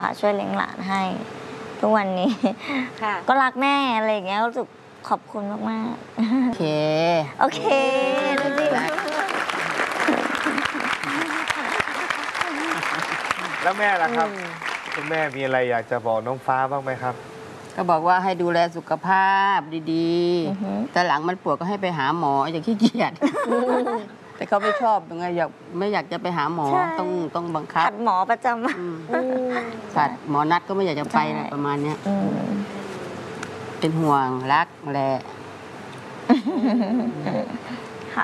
ช่วยเลี้ยงหลานให้ทุกวันนี้ก็รักแม่อะไรอย่างเงี้ยรู้สึกขอบคุณมากๆโอเคดูสิแล้วแม่ล่ะครับคุณแม่มีอะไรอยากจะบอกน้องฟ้าบ้างไหมครับก็บอกว่าให้ดูแลสุขภาพดีๆแต่หลังมันปวดก็ให้ไปหาหมออย่าขี้เกียจแต่เขาไม่ชอบยังไงไม่อยากจะไปหาหมอต้องบังคับขัดหมอประจำขัดหมอนัดก็ไม่อยากจะไปนะประมาณนี้เป็นห่วงรักแหละค่ะ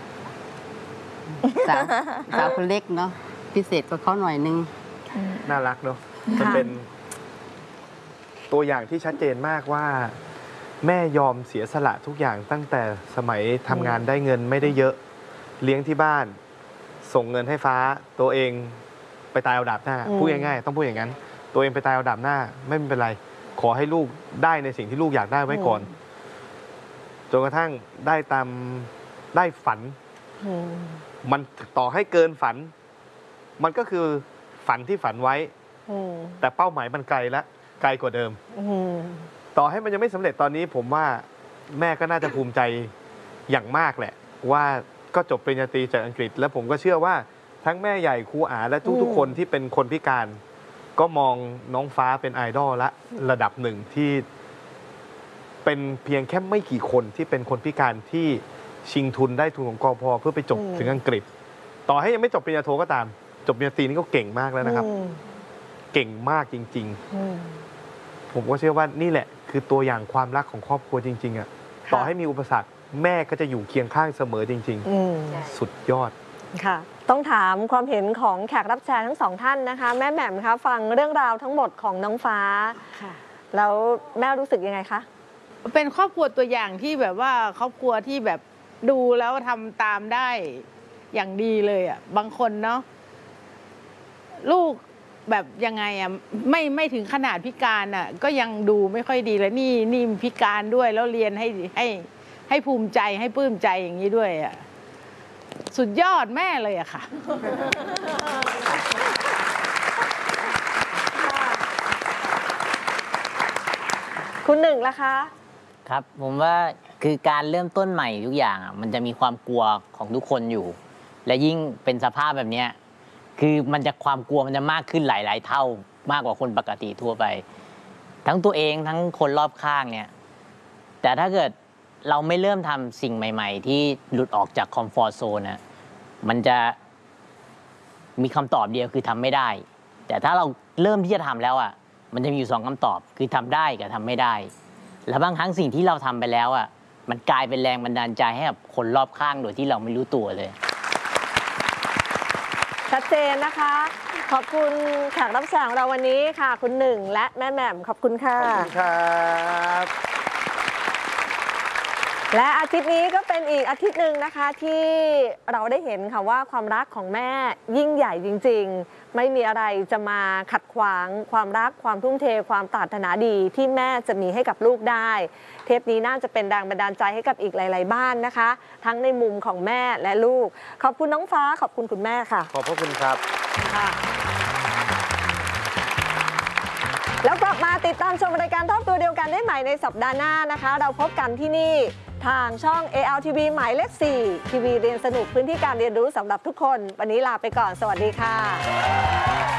สาวคนเล็กเนาะพิเศษกว่าเขาหน่อยนึงน่ารักเนาะมันเป็นตัวอย่างที่ชัดเจนมากว่าแม่ยอมเสียสละทุกอย่างตั้งแต่สมัยทำงานได้เงินไม่ได้เยอะเลี้ยงที่บ้านส่งเงินให้ฟ้าตัวเองไปตายเอาดาบหน้าพูดง่ายๆต้องพูดอย่างนั้นตัวเองไปตายเอาดาบหน้าไม่เป็นไรขอให้ลูกได้ในสิ่งที่ลูกอยากได้ไว้ก่อนจนกระทั่งได้ฝันมันต่อให้เกินฝันมันก็คือฝันที่ฝันไว้แต่เป้าหมายมันไกลแล้วไกลกว่าเดิมต่อให้มันยังไม่สำเร็จตอนนี้ผมว่าแม่ก็น่าจะภูมิใจอย่างมากแหละว่าก็จบปริญญาตรีจากอังกฤษแล้วผมก็เชื่อว่าทั้งแม่ใหญ่ครูอาและทุกๆคนที่เป็นคนพิการก็มองน้องฟ้าเป็นไอดอลละระดับหนึ่งที่เป็นเพียงแค่ไม่กี่คนที่เป็นคนพิการที่ชิงทุนได้ทุนของกพ.เพื่อไปจบถึงอังกฤษต่อให้ยังไม่จบปริญญาโทก็ตามจบปริญญาตรีนี่ก็เก่งมากแล้วนะครับเก่งมากจริงๆผมก็เชื่อว่านี่แหละคือตัวอย่างความรักของครอบครัวจริงๆอ่ะต่อให้มีอุปสรรคแม่ก็จะอยู่เคียงข้างเสมอจริงๆสุดยอดค่ะต้องถามความเห็นของแขกรับเชิญทั้งสองท่านนะคะแม่แหม่มคะฟังเรื่องราวทั้งหมดของน้องฟ้าแล้วแม่รู้สึกยังไงคะเป็นครอบครัวตัวอย่างที่แบบว่าครอบครัวที่แบบดูแล้วทำตามได้อย่างดีเลยอ่ะบางคนเนาะลูกแบบยังไงอ่ะไม่ถึงขนาดพิการอ่ะก็ยังดูไม่ค่อยดีเลยนี่พิการด้วยแล้วเรียนให้ภูมิใจให้ปลื้มใจอย่างนี้ด้วยอ่ะสุดยอดแม่เลยอะค่ะคุณหนึ่งล่ะคะครับผมว่าคือการเริ่มต้นใหม่ทุกอย่างมันจะมีความกลัวของทุกคนอยู่และยิ่งเป็นสภาพแบบนี้คือมันจะความกลัวมันจะมากขึ้นหลายๆเท่ามากกว่าคนปกติทั่วไปทั้งตัวเองทั้งคนรอบข้างเนี่ยแต่ถ้าเกิดเราไม่เริ่มทำสิ่งใหม่ๆที่หลุดออกจากคอมฟอร์ตโซนนะมันจะมีคำตอบเดียวคือทำไม่ได้แต่ถ้าเราเริ่มที่จะทำแล้วอ่ะมันจะมีอยู่2คำตอบคือทำได้กับทำไม่ได้และบางครั้งสิ่งที่เราทำไปแล้วอ่ะมันกลายเป็นแรงบันดาลใจให้กับคนรอบข้างโดยที่เราไม่รู้ตัวเลยชัดเจนนะคะขอบคุณแขกรับเชิญของเราวันนี้ค่ะคุณหนึ่งและแม่แหม่มขอบคุณค่ะขอบคุณครับและอาทิตย์นี้ก็เป็นอีกอาทิตย์หนึ่งนะคะที่เราได้เห็นค่ะว่าความรักของแม่ยิ่งใหญ่จริงๆไม่มีอะไรจะมาขัดขวางความรักความทุ่มเทความปรารถนาดีที่แม่จะมีให้กับลูกได้เทปนี้น่าจะเป็นแรงบันดาลใจให้กับอีกหลายๆบ้านนะคะทั้งในมุมของแม่และลูกขอบคุณน้องฟ้าขอบคุณคุณแม่ค่ะขอบพระคุณครับแล้วกลับมาติดตามชมรายการทอล์กตัวเดียวกันได้ใหม่ในสัปดาห์หน้านะคะเราพบกันที่นี่ทางช่อง ALTV หมายเลข 4 ทีวีเรียนสนุกพื้นที่การเรียนรู้สำหรับทุกคนวันนี้ลาไปก่อนสวัสดีค่ะ